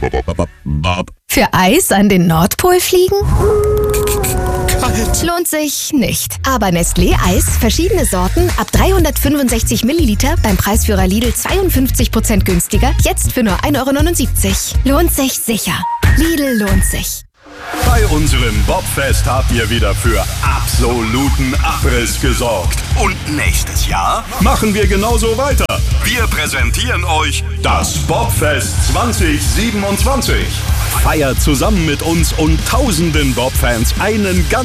Für Eis an den Nordpol fliegen? Kalt. Lohnt sich nicht. Aber Nestlé Eis, verschiedene Sorten, ab 365 Milliliter, beim Preisführer Lidl 52% günstiger, jetzt für nur 1,79 €. Lohnt sich sicher. Lidl lohnt sich. Bei unserem Bobfest habt ihr wieder für absoluten Abriss gesorgt. Und nächstes Jahr machen wir genauso weiter. Wir präsentieren euch das Bobfest 2027. Feiert zusammen mit uns und tausenden Bobfans einen ganz